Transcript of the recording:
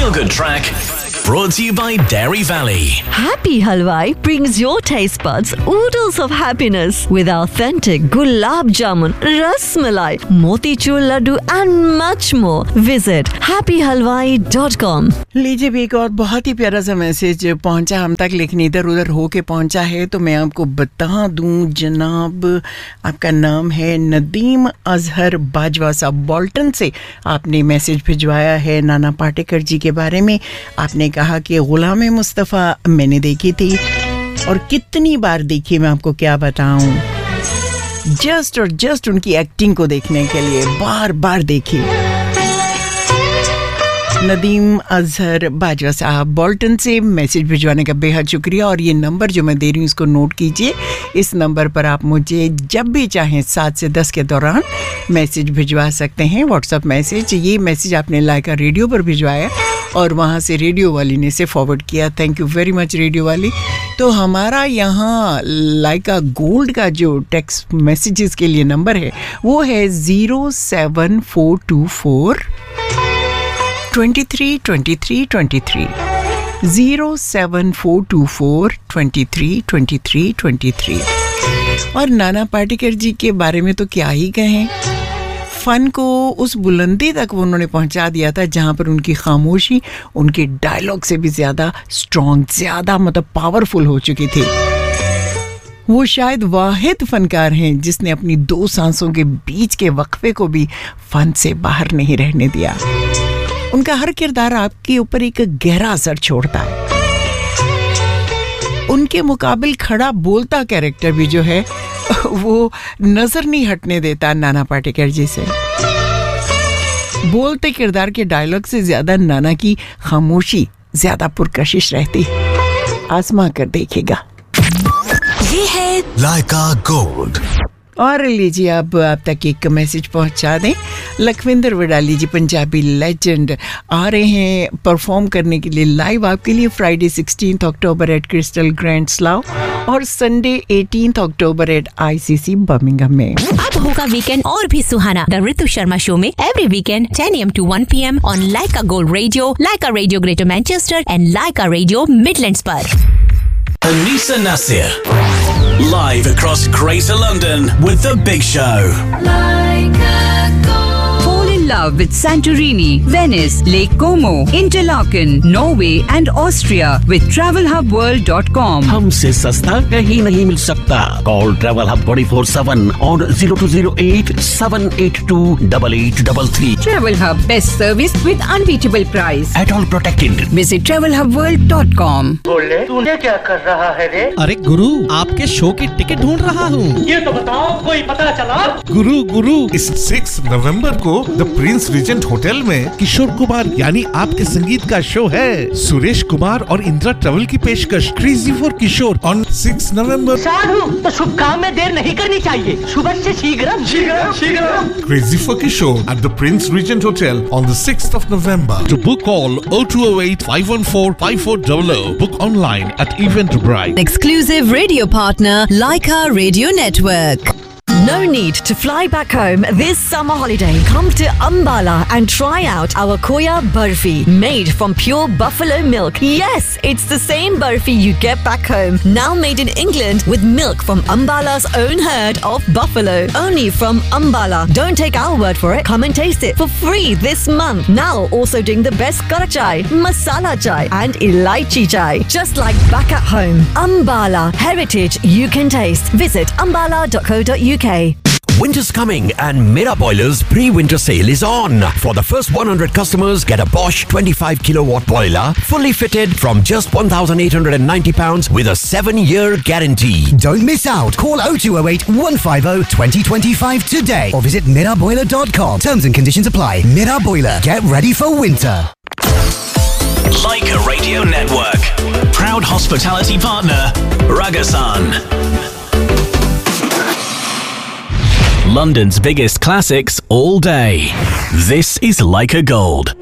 feel-good track brought to you by Dairy Valley. Happy Halwai brings your taste buds oodles of happiness with authentic gulab jamun, ras malai, motichur laddu and much more. Visit happyhalwai.com. लीजिए भी एक और बहुत ही प्यारा सा message पहुंचा हम तक, लेकिन इधर उधर होके पहुंचा है तो मैं आपको बता दूं जनाब, आपका नाम है नदीम अजहर बाजवा साहब, बोल्टन से आपने मैसेज भिजवाया है नाना पाटेकर जी के बारे में। आपने कहा कि गुलाम मुस्तफ़ा मैंने देखी थी और कितनी बार देखी मैं आपको क्या बताऊं, जस्ट उनकी एक्टिंग को देखने के लिए बार बार देखी। नदीम अजहर बाजवा साहब बोल्टन से मैसेज भिजवाने का बेहद शुक्रिया। और ये नंबर जो मैं दे रही हूँ इसको नोट कीजिए, इस नंबर पर आप मुझे जब भी चाहें 7 से 10 के दौरान मैसेज भिजवा सकते हैं, व्हाट्सएप मैसेज। ये मैसेज आपने लाइका रेडियो पर भिजवाया और वहाँ से रेडियो वाली ने से फॉरवर्ड किया, thank you very much radio वाली। तो हमारा यहाँ लाइका गोल्ड का जो टेक्स्ट मैसेजेस के लिए नंबर है वो है 07424 23 23 23 07424 23 23 23। और नाना पाटेकर जी के बारे में तो क्या ही कहें, फन को उस बुलंदी तक वो उन्होंने पहुंचा दिया था जहां पर उनकी खामोशी उनके डायलॉग से भी ज्यादा स्ट्रॉन्ग, ज्यादा मतलब पावरफुल हो चुकी थी। वो शायद वाहिद फनकार हैं जिसने अपनी 2 सांसों के बीच के वक्फे को भी फन से बाहर नहीं रहने दिया। उनका हर किरदार आपके ऊपर एक गहरा असर छोड़ता है। उनके मुकाबिल खड़ा बोलता कैरेक्टर भी जो है वो नजर नहीं हटने देता नाना पाटेकर जी से। बोलते किरदार के डायलॉग से ज्यादा नाना की खामोशी ज्यादा पुरकशिश रहती है, आजमा कर देखेगा। ये है लाइका गोल्ड। और लीजिए अब आप तक एक मैसेज पहुंचा दें। लखविंदर वडाली जी पंजाबी लेजेंड आ रहे हैं परफॉर्म करने के लिए लाइव आपके लिए फ्राइडे 16 अक्टूबर एट क्रिस्टल ग्रैंड स्लाव और संडे 18 अक्टूबर एट ICC बर्मिंघम में। अब होगा वीकेंड और भी सुहाना द ऋतु शर्मा शो में every weekend 10 AM to 1 PM on Lyca gold radio, Lyca radio greater Manchester and Lyca radio Midlands पर। Anisa Nasir, live across Greater London with The Big Show. Fall in love with Santorini, Venice, Lake Como, Interlaken, Norway and Austria with TravelHubWorld.com. हमसे सस्ता कहीं नहीं मिल सकता। Call Travel Hub 24/7 on 0208-782-8833. Travel Hub, best service with unbeatable price. At all protected. Visit TravelHubWorld.com. तूने क्या कर रहा है रे? अरे गुरु, आपके शो की टिकट ढूंढ रहा हूँ। ये तो बताओ, कोई पता चला? गुरु इस 6 नवंबर को द प्रिंस रीजेंट होटल में किशोर कुमार यानी आपके संगीत का शो है। सुरेश कुमार और इंदिरा ट्रेवल की पेशकश क्रेजी फॉर किशोर ऑन 6 नवंबर। साधु, तो शुभ काम में देर नहीं करनी चाहिए, शुभ से शीघ्रम। Crazy for Kishore at the Prince Regent Hotel on the 6th of November. To book call 0208-514-5400. Book online at Eventbrite. Exclusive radio partner Laika Radio Network. No need to fly back home this summer holiday. Come to Ambala and try out our Koya Burfi, made from pure buffalo milk. Yes, it's the same burfi you get back home, now made in England with milk from Ambala's own herd of buffalo. Only from Ambala. Don't take our word for it. Come and taste it for free this month. Now also doing the best kara chai, masala chai and elaichi chai. Just like back at home. Ambala, heritage you can taste. Visit ambala.co.uk. Winter's coming and Mera Boiler's pre-winter sale is on. For the first 100 customers, get a Bosch 25 kilowatt boiler, fully fitted from just £1,890 with a 7-year guarantee. Don't miss out. Call 0208 150 2025 today or visit miraboiler.com. Terms and conditions apply. Mira Boiler. Get ready for winter. Laika Radio Network. Proud hospitality partner, Ragasan. London's biggest classics all day. This is Laika Gold.